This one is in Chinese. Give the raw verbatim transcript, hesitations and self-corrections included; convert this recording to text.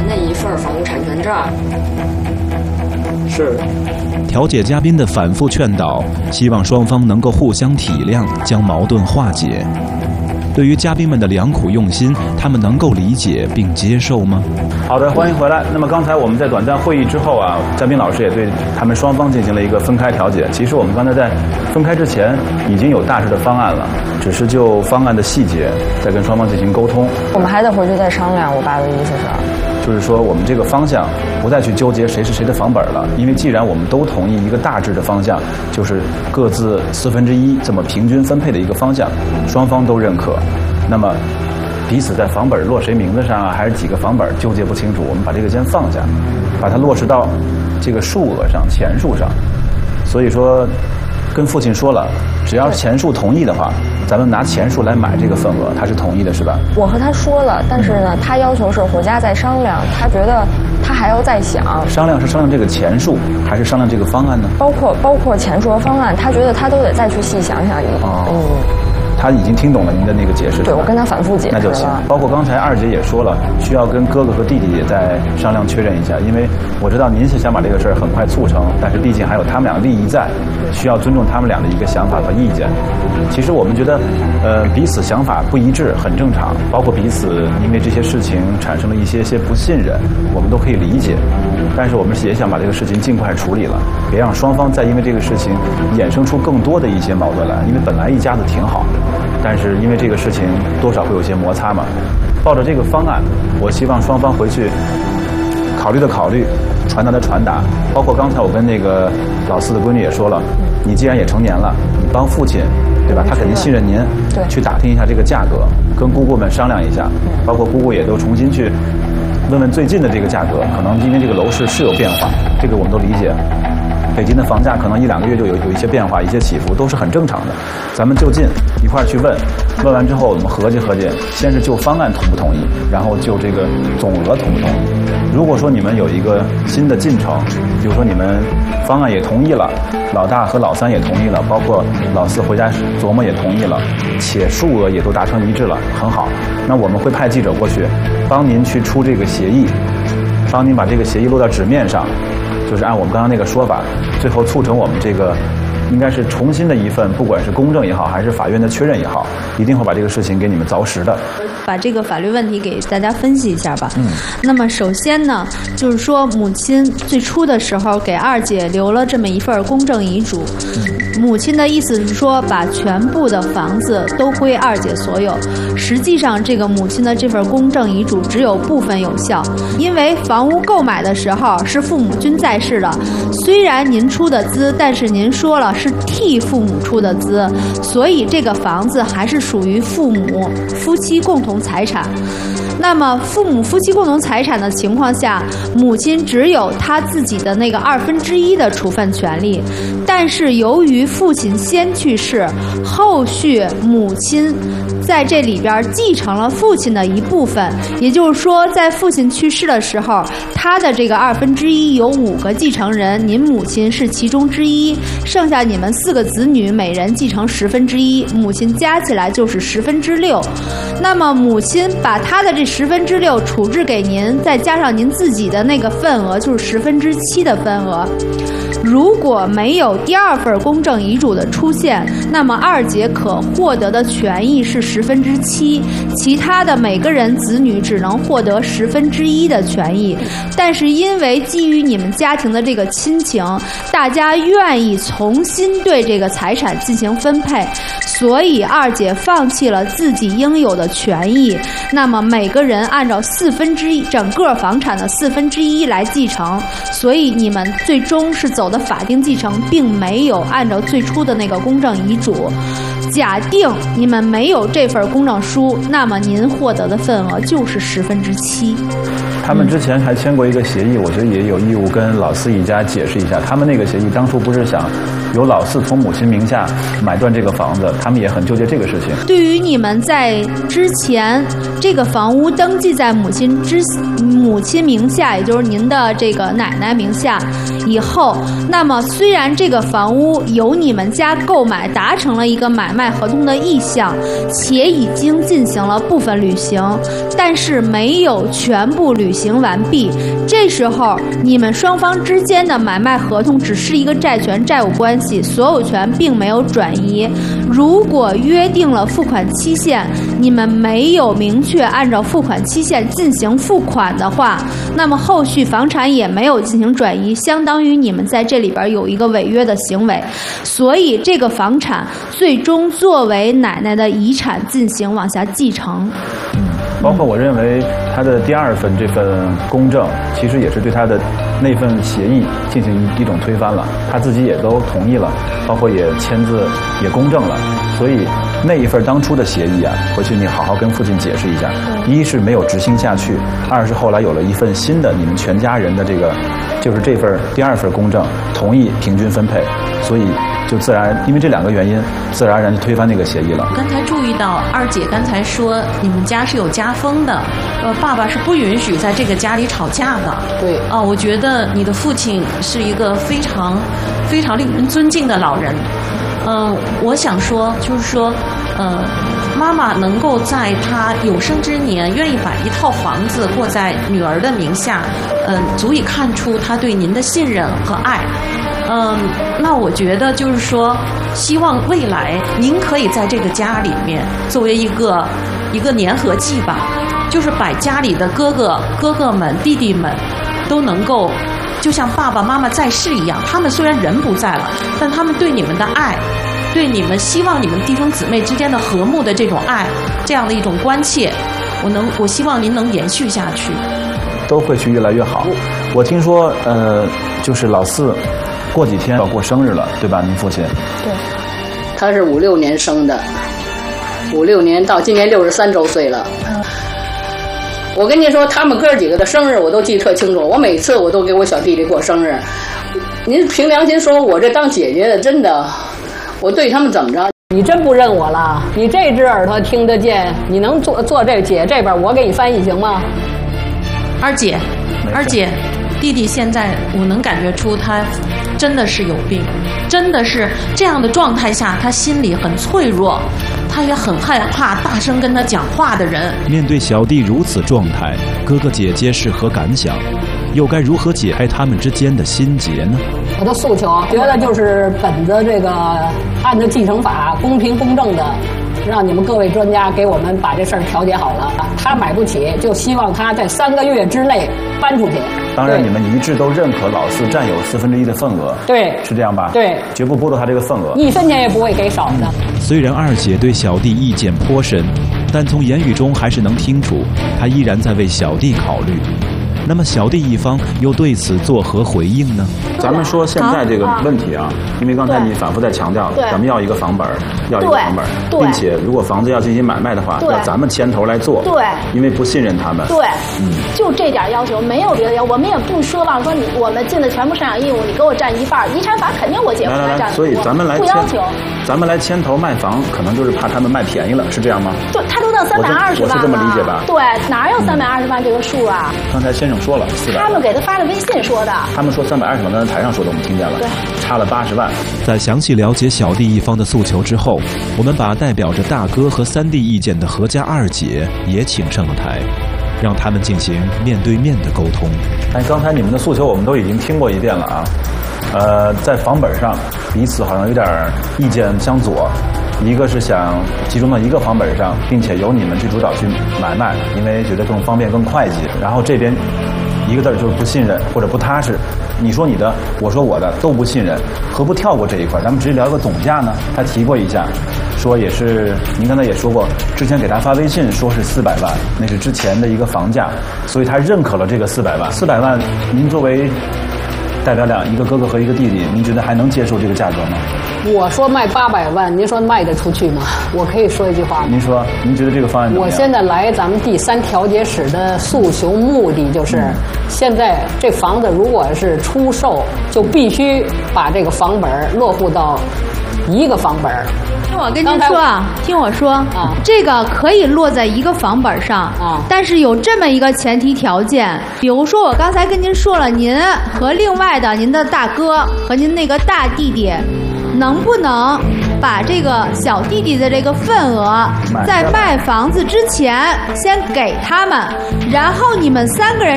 的一份房屋产权证。 是。 调解嘉宾的反复劝导，希望双方能够互相体谅，将矛盾化解。对于嘉宾们的良苦用心，他们能够理解并接受吗？ 好的，欢迎回来。那么刚才我们在短暂会议之后啊，嘉宾老师也对他们双方进行了一个分开调解。其实我们刚才在分开之前已经有大致的方案了，只是就方案的细节再跟双方进行沟通。 我们还得回去再商量。我爸的意思是， 就是说我们这个方向不再去纠结谁是谁的房本了，因为既然我们都同意一个大致的方向，就是各自四分之一这么平均分配的一个方向，双方都认可。那么彼此在房本落谁名字上啊，还是几个房本纠结不清楚，我们把这个先放下，把它落实到这个数额上、钱数上。所以说跟父亲说了，只要钱数同意的话，咱们拿钱数来买这个份额，他是同意的是吧？ 我和他说了，但是呢，他要求是回家再商量，他觉得他还要再想。 商量是商量这个钱数，还是商量这个方案呢？ 包括包括钱数和方案，他觉得他都得再去细想想。 哦、嗯。他已经听懂了您的那个解释， 对，我跟他反复解释了， 那就行。包括刚才二姐也说了，需要跟哥哥和弟弟也再商量确认一下，因为我知道您是想把这个事儿很快促成，但是毕竟还有他们俩利益在，需要尊重他们俩的一个想法和意见。其实我们觉得，呃，彼此想法不一致很正常，包括彼此因为这些事情产生了一些些不信任，我们都可以理解。但是我们也想把这个事情尽快处理了，别让双方再因为这个事情衍生出更多的一些矛盾来，因为本来一家子挺好。但是因为这个事情多少会有些摩擦嘛，抱着这个方案，我希望双方回去考虑的考虑，传达的传达，包括刚才我跟那个老四的闺女也说了，你既然也成年了，你帮父亲，对吧？他肯定信任您， 对， 去打听一下这个价格，跟姑姑们商量一下，包括姑姑也都重新去问问最近的这个价格，可能因为这个楼市是有变化，这个我们都理解。北京的房价可能一两个月就有有一些变化，一些起伏，都是很正常的。咱们就近一块儿去问，问完之后我们合计合计，先是就方案同不同意，然后就这个总额同不同意。如果说你们有一个新的进程，比如说你们方案也同意了，老大和老三也同意了，包括老四回家琢磨也同意了，且数额也都达成一致了，很好。那我们会派记者过去，帮您去出这个协议，帮您把这个协议落到纸面上。就是按我们刚刚那个说法，最后促成我们这个应该是重新的一份，不管是公证也好，还是法院的确认也好，一定会把这个事情给你们凿实的。 把这个法律问题给大家分析一下吧。 嗯。 那么首先呢，就是说母亲最初的时候给二姐留了这么一份公证遗嘱。嗯。母亲的意思是说，把全部的房子都归二姐所有。实际上，这个母亲的这份公证遗嘱只有部分有效，因为房屋购买的时候是父母均在世的，虽然您出的资，但是您说了是替父母出的资，所以这个房子还是属于父母夫妻共同财产。那么父母夫妻共同财产的情况下，母亲只有她自己的那个二分之一的处分权利，但是由于父亲先去世，后续母亲在这里边继承了父亲的一部分，也就是说在父亲去世的时候，他的这个二分之一有五个继承人，您母亲是其中之一，剩下你们四个子女每人继承十分之一，母亲加起来就是十分之六。那么母亲把她的这十分之六处置给您，再加上您自己的那个份额，就是十分之七的份额。如果没有第二份公证遗嘱的出现，那么二姐可获得的权益是十分之七，其他的每个人子女只能获得十分之一的权益。但是因为基于你们家庭的这个亲情，大家愿意重新对这个财产进行分配，所以二姐放弃了自己应有的权益。那么每个人按照四分之一整个房产的四分之一来继承，所以你们最终是走的法定继承，并没有按照最初的那个公证遗嘱。假定你们没有这份公证书，那么您获得的份额就是十分之七。 他们之前还签过一个协议，我觉得也有义务跟老四一家解释一下。他们那个协议当初不是想由老四从母亲名下买断这个房子，他们也很纠结这个事情。 对于你们在之前这个房屋登记在母亲之母亲名下，也就是您的这个奶奶名下以后，那么虽然这个房屋由你们家购买，达成了一个买卖合同的意向，且已经进行了部分履行，但是没有全部履行完毕。这时候，你们双方之间的买卖合同只是一个债权债务关系，所有权并没有转移。如果约定了付款期限，你们没有明确按照付款期限进行付款的话，那么后续房产也没有进行转移，相当于你们在这里边有一个违约的行为，所以这个房产最终作为奶奶的遗产进行往下继承。 嗯，包括我认为他的第二份这份公证，其实也是对他的那份协议进行一一种推翻了，他自己也都同意了，包括也签字也公证了，所以那一份当初的协议啊，回去你好好跟父亲解释一下，一是没有执行下去，二是后来有了一份新的你们全家人的这个，就是这份第二份公证同意平均分配，所以就自然因为这两个原因，自然而然就推翻那个协议了。 刚才注意到二姐刚才说你们家是有家风的，呃，爸爸是不允许在这个家里吵架的。 对啊、呃，我觉得你的父亲是一个非常非常令人尊敬的老人。嗯、呃，我想说就是说，呃，妈妈能够在她有生之年愿意把一套房子过在女儿的名下，嗯、呃，足以看出她对您的信任和爱。嗯，那我觉得就是说，希望未来您可以在这个家里面作为一个一个粘合剂吧，就是把家里的哥哥哥哥们、弟弟们都能够，就像爸爸妈妈在世一样，他们虽然人不在了，但他们对你们的爱，对你们希望你们弟兄姊妹之间的和睦的这种爱，这样的一种关切，我能我希望您能延续下去， 都会去越来越好。我听说，呃，就是老四。过几天要过生日了，对吧？您父亲？ 对， 他是五六年生的，五六年到今年六十三周岁了。嗯，我跟您说，他们哥几个的生日我都记得特清楚，我每次我都给我小弟弟过生日。您凭良心说，我这当姐姐的，真的，我对他们怎么着？ 你真不认我了？你这只耳朵听得见，你能坐坐这姐这边，我给你翻译行吗？ 二姐，二姐。弟弟现在我能感觉出他真的是有病，真的是这样的状态下，他心里很脆弱，他也很害怕大声跟他讲话的人。 面对小弟如此状态，哥哥姐姐是何感想？又该如何解开他们之间的心结呢？ 我的诉求觉得就是本着这个按照继承法公平公正的，让你们各位专家给我们把这事儿调解好了。他买不起，就希望他在三个月之内搬出去。 当然，你们一致都认可老四占有四分之一的份额， 对， 是这样吧？ 对， 绝不剥夺他这个份额， 一分钱也不会给少的。 虽然二姐对小弟意见颇深，但从言语中还是能听出，她依然在为小弟考虑。那么小弟一方又对此作何回应呢？ 咱们说现在这个问题啊，因为刚才你反复在强调，咱们要一个房本，要一个房本，并且如果房子要进行买卖的话，要咱们牵头来做， 对， 因为不信任他们， 对，嗯，就这点要求，没有别的要求，我们也不奢望说你我们尽的全部赡养义务，你给我占一半，遗产法肯定我姐夫来占， 所以咱们来不要求， 咱们来牵头卖房，可能就是怕他们卖便宜了，是这样吗？ 就他都到三百二十万了， 我是这么理解吧？ 对，哪有三百二十万这个数啊？ 刚才先生说了， 他们给他发的微信说的， 他们说三百二十万，刚才台上说的我们听见了， 对， 差了八十万。 在详细了解小弟一方的诉求之后，我们把代表着大哥和三弟意见的何家二姐也请上了台，让他们进行面对面的沟通。 但刚才你们的诉求我们都已经听过一遍了啊，呃，在房本上彼此好像有点意见相左。一个是想集中到一个房本上，并且由你们去主导去买卖，因为觉得更方便更快捷。然后这边一个字就是不信任或者不踏实，你说你的，我说我的，都不信任，何不跳过这一块，咱们直接聊一个总价呢？他提过一下，说也是您刚才也说过，之前给他发微信说是四百万，那是之前的一个房价，所以他认可了这个四百万。四百万，您作为代表两一个哥哥和一个弟弟，您觉得还能接受这个价格吗？ 我说卖八百万，您说卖得出去吗？我可以说一句话吗？ 您说，您觉得这个方案怎么样？ 我现在来咱们第三调解室的诉求目的就是，嗯、现在这房子如果是出售，就必须把这个房本落户到一个房本。 听我跟您说啊，听我说啊，这个可以落在一个房本上啊，但是有这么一个前提条件，比如说我刚才跟您说了，您和另外的您的大哥和您那个大弟弟，能不能把这个小弟弟的这个份额在卖房子之前先给他们，然后你们三个人